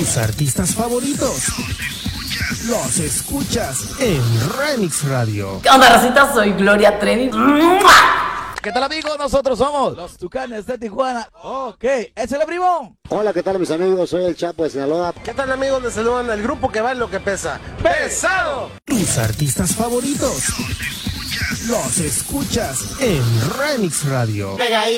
Tus artistas favoritos los escuchas en Remix Radio. ¿Qué onda, racita? Soy Gloria Trevi. ¿Qué tal, amigos? Nosotros somos los Tucanes de Tijuana. Ok, es el primo. Hola, ¿qué tal, mis amigos? Soy el Chapo de Sinaloa. ¿Qué tal, amigos? Les saludan el grupo que va en lo que pesa. ¡Pesado! Tus artistas favoritos los escuchas en Remix Radio. Pega ahí.